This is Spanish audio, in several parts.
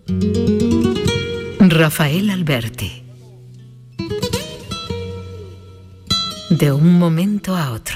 Rafael Alberti. De un momento a otro.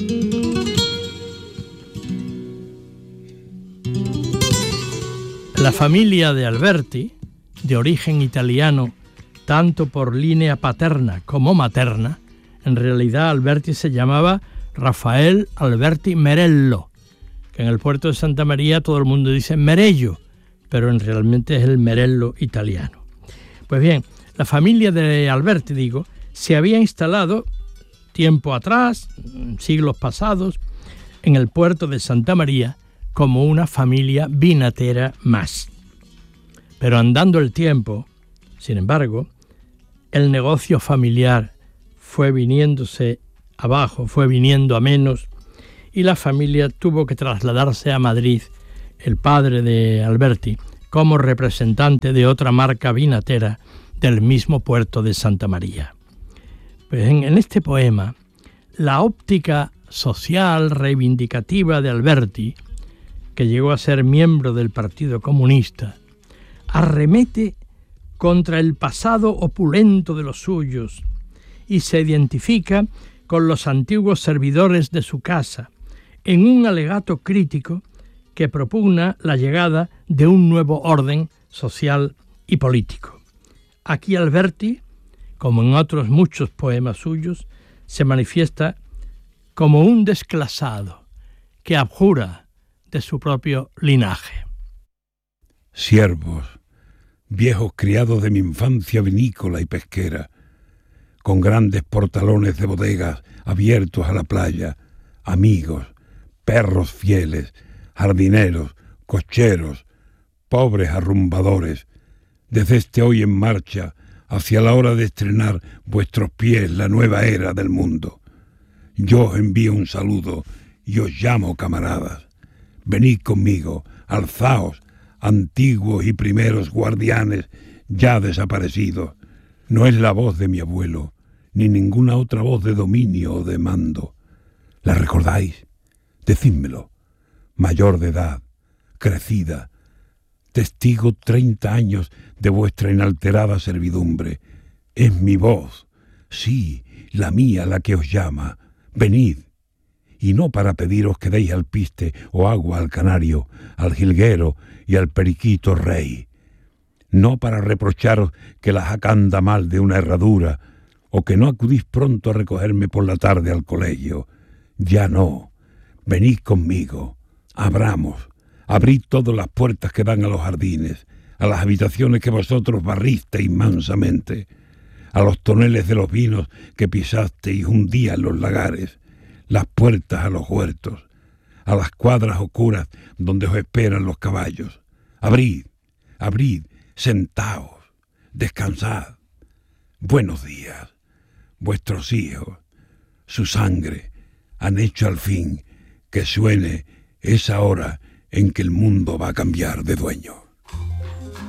La familia de Alberti, de origen italiano, tanto por línea paterna como materna, en realidad Alberti se llamaba Rafael Alberti Merello, que en el puerto de Santa María todo el mundo dice Merello, pero realmente es el Merello italiano. Pues bien, la familia de Alberti, se había instalado tiempo atrás, siglos pasados, en el puerto de Santa María como una familia vinatera más. Pero andando el tiempo, sin embargo, el negocio familiar fue viniéndose abajo, fue viniendo a menos, y la familia tuvo que trasladarse a Madrid, el padre de Alberti, como representante de otra marca vinatera del mismo puerto de Santa María. Pues en este poema, la óptica social reivindicativa de Alberti, que llegó a ser miembro del Partido Comunista, arremete contra el pasado opulento de los suyos y se identifica con los antiguos servidores de su casa en un alegato crítico que propugna la llegada de un nuevo orden social y político. Aquí Alberti, como en otros muchos poemas suyos, se manifiesta como un desclasado que abjura de su propio linaje. Siervos, viejos criados de mi infancia vinícola y pesquera, con grandes portalones de bodegas abiertos a la playa, amigos, perros fieles, jardineros, cocheros, pobres arrumbadores, desde este hoy en marcha hacia la hora de estrenar vuestros pies la nueva era del mundo. Yo os envío un saludo y os llamo camaradas. Venid conmigo, alzaos, antiguos y primeros guardianes ya desaparecidos. No es la voz de mi abuelo, ni ninguna otra voz de dominio o de mando. ¿La recordáis? Decídmelo. Mayor de edad, crecida, testigo 30 años de vuestra inalterada servidumbre. Es mi voz, sí, la mía la que os llama. Venid. Y no para pediros que deis alpiste o agua al canario, al jilguero y al periquito rey. No para reprocharos que la jacanda mal de una herradura, o que no acudís pronto a recogerme por la tarde al colegio. Ya no. Venid conmigo. Abramos. Abrid todas las puertas que dan a los jardines, a las habitaciones que vosotros barristeis mansamente, a los toneles de los vinos que pisasteis un día en los lagares, las puertas a los huertos, a las cuadras oscuras donde os esperan los caballos. Abrid, abrid, sentaos, descansad. Buenos días, vuestros hijos, su sangre, han hecho al fin que suene esa hora en que el mundo va a cambiar de dueño.